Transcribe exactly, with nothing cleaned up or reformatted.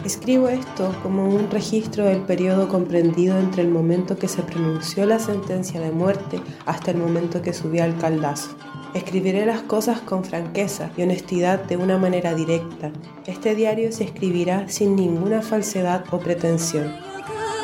Escribo esto como un registro del periodo comprendido entre el momento que se pronunció la sentencia de muerte hasta el momento que subí al caldazo. Escribiré las cosas con franqueza y honestidad de una manera directa. Este diario se escribirá sin ninguna falsedad o pretensión.